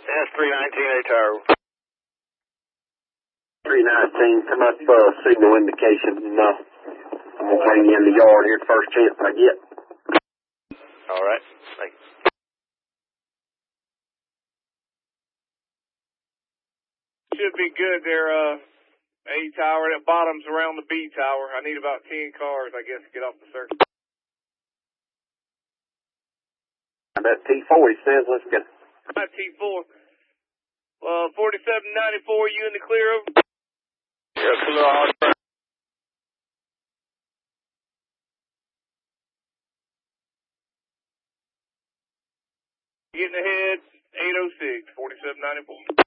That's 319 A tower. 319, come up signal indication. I'm going to bring you in the yard here the first chance I get. All right. Thank you. Should be good there, A tower. That bottom's around the B tower. I need about 10 cars, I guess, to get off the circuit. That T40 says, let's get T4. 4794, you in the clear over? Yeah, it's a little hard. Getting ahead, 806, 4794.